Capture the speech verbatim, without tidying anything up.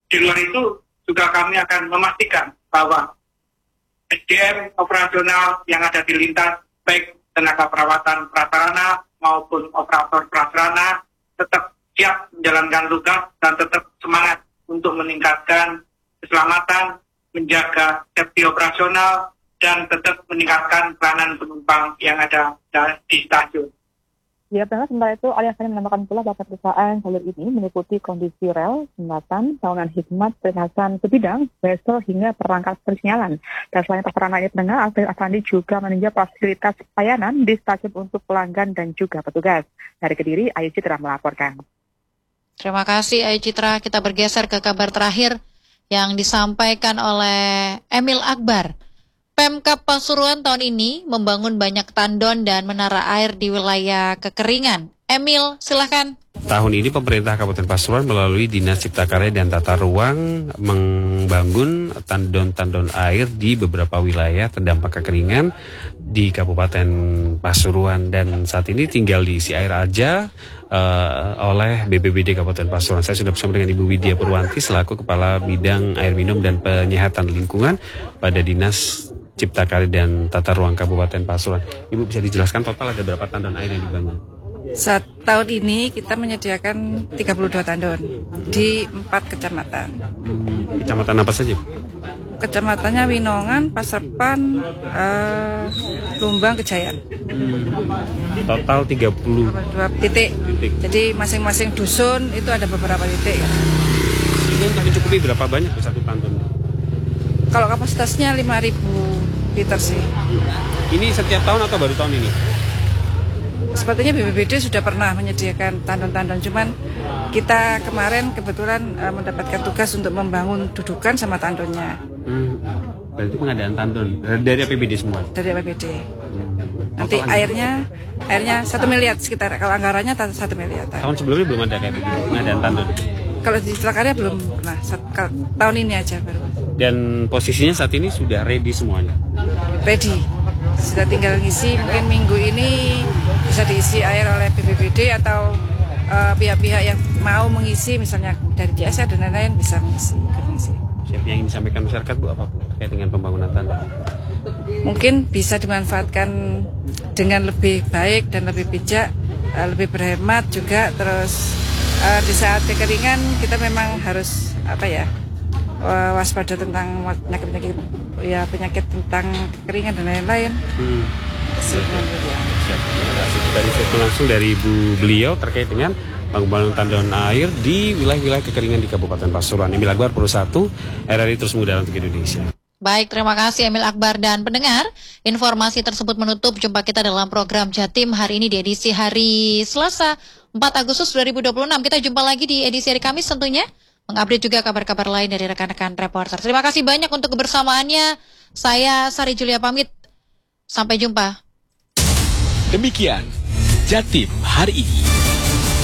Di luar itu juga kami akan memastikan bahwa S D M operasional yang ada di lintas, baik tenaga perawatan prasarana maupun operator prasarana, tetap siap menjalankan tugas dan tetap semangat untuk meningkatkan keselamatan, menjaga safety operasional, dan tetap meningkatkan pelayanan penumpang yang ada di stasiun. Ya, karena sementara itu Aliansa menambahkan pula bahwa perusahaan jalur ini meliputi kondisi rel, jembatan, bangunan hikmat, perlintasan sebidang, wesel hingga perangkat persinyalan. Dan selain prasarana ini pendengar, Alfred Afandi juga meninjau fasilitas pelayanan di stasiun untuk pelanggan dan juga petugas. Dari Kediri, Ayu Citra melaporkan. Terima kasih Ayu Citra. Kita bergeser ke kabar terakhir yang disampaikan oleh Emil Akbar. Pemkab Pasuruan tahun ini membangun banyak tandon dan menara air di wilayah kekeringan. Emil, silakan. Tahun ini pemerintah Kabupaten Pasuruan melalui Dinas Cipta Karya dan Tata Ruang membangun tandon-tandon air di beberapa wilayah terdampak kekeringan di Kabupaten Pasuruan, dan saat ini tinggal diisi air aja uh, oleh B P B D Kabupaten Pasuruan. Saya sudah bersama dengan Ibu Widya Purwanti selaku Kepala Bidang Air Minum dan Penyihatan Lingkungan pada Dinas Cipta Karya dan Tata Ruang Kabupaten Pasuruan. Ibu bisa dijelaskan total ada berapa tandon air yang dibangun? Saat tahun ini kita menyediakan tiga puluh dua tandon di empat kecamatan. Hmm, kecamatan apa saja? Kecamatannya Winongan, Paserpan, uh, Lumbang, Kejayan. Hmm, total tiga puluh dua titik. titik. Jadi masing-masing dusun itu ada beberapa titik. Ini untuk mencukupi berapa banyak satu tandon? Kalau kapasitasnya lima ribu liter sih. Ini setiap tahun atau baru tahun ini? Sepertinya B P B D sudah pernah menyediakan tandon-tandon, cuman kita kemarin kebetulan uh, mendapatkan tugas untuk membangun dudukan sama tandonnya. Hmm, berarti pengadaan tandon dari A P B D semua? Dari A P B D. Hmm. Nanti airnya airnya satu miliar sekitar, kalau anggarannya satu miliar. Tahun sebelumnya belum ada kayak begitu pengadaan tandon? Kalau di Cipta Karya belum pernah, tahun ini aja baru. Dan posisinya saat ini sudah ready semuanya? Ready, sudah tinggal ngisi, mungkin minggu ini bisa diisi air oleh B P B D atau uh, pihak-pihak yang mau mengisi, misalnya dari J S A dan lain-lain bisa mengisi. Siapa yang ingin disampaikan masyarakat Bu, apa Bu, terkait dengan pembangunan tandon? Mungkin bisa dimanfaatkan dengan lebih baik dan lebih bijak, uh, lebih berhemat juga, terus Uh, di saat kekeringan kita memang harus apa ya uh, waspada tentang penyakit-penyakit ya penyakit tentang kekeringan dan lain-lain. Hmm. Dari statement langsung dari Ibu beliau terkait dengan pembangunan tandon air di wilayah-wilayah kekeringan di Kabupaten Pasuruan. Emil Akbar, Pro satu, R R I terus mengudara untuk Indonesia. Baik, terima kasih Emil Akbar dan pendengar. Informasi tersebut menutup jumpa kita dalam program Jatim hari ini di edisi hari Selasa empat Agustus dua ribu dua puluh enam. Kita jumpa lagi di edisi hari Kamis tentunya, mengupdate juga kabar-kabar lain dari rekan-rekan reporter. Terima kasih banyak untuk kebersamaannya. Saya Sari Julia pamit. Sampai jumpa. Demikian Jatim hari ini.